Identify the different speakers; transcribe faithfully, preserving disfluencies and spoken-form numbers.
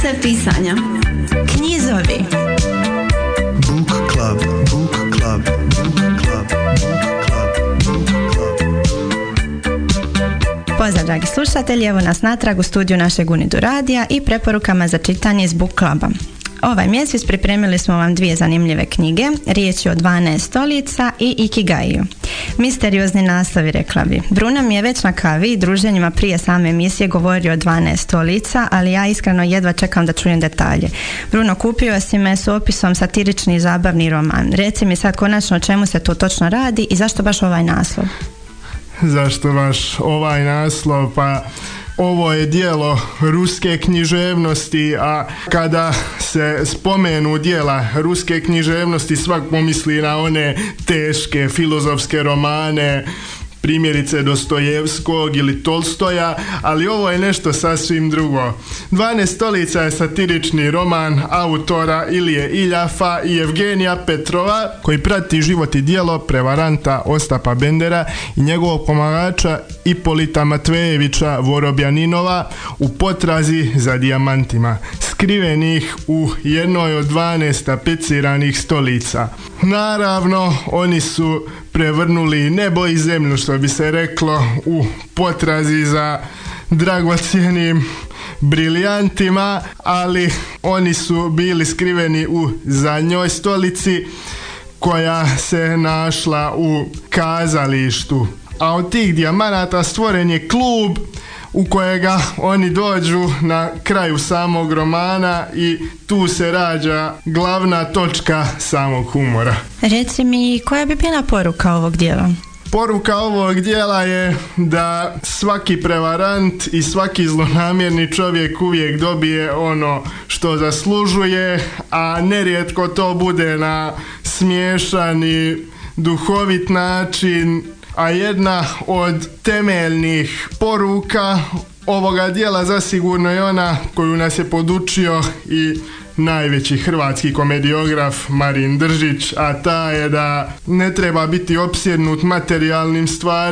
Speaker 1: pisanja. Knjizovi.
Speaker 2: Book club, book club, book club, book club, book club.
Speaker 3: Pozdrav dragi slušatelji, evo nas natrag u studiju našeg Unidu radija i preporukama za čitanje iz Book Cluba. Ovaj mjesec pripremili smo vam dvije zanimljive knjige, riječ je o dvanaest stolica i Ikigaiju. Misteriozni naslovi, rekla bi. Bruno mi je već na kavi i druženjima prije same emisije govorio o dvanaest stolica, ali ja iskreno jedva čekam da čujem detalje. Bruno, kupio si me s opisom satirični i zabavni roman. Reci mi sad konačno o čemu se tu točno radi i zašto baš ovaj naslov?
Speaker 4: Zašto baš ovaj naslov? Pa ovo je djelo ruske književnosti, a kada se spomenu djela ruske književnosti svak pomisli na one teške filozofske romane, primjerice Dostojevskog ili Tolstoja, ali ovo je nešto sasvim drugo. dvanaest stolica je satirični roman autora Ilije Iljafa i Evgenija Petrova, koji prati život i djelo prevaranta Ostapa Bendera i njegovog pomagača Ipolita Matvejevića Vorobjaninova u potrazi za dijamantima, skrivenih u jednoj od dvanaest tapeciranih stolica. Naravno, oni su prevrnuli nebo i zemlju, što bi se reklo, u potrazi za dragocjenim briljantima, ali oni su bili skriveni u zadnjoj stolici koja se našla u kazalištu. A od tih dijamanata stvoren je klub u kojega oni dođu na kraju samog romana i tu se rađa glavna točka samog humora.
Speaker 3: Reci mi, koja bi bila poruka ovog djela?
Speaker 4: Poruka ovog djela je da svaki prevarant i svaki zlonamjerni čovjek uvijek dobije ono što zaslužuje, a nerijetko to bude na smiješan i duhovit način. A jedna od temeljnih poruka ovoga djela zasigurno je ona koju nas je podučio i najveći hrvatski komediograf Marin Držić, a ta je da ne treba biti opsjednut materijalnim stvarima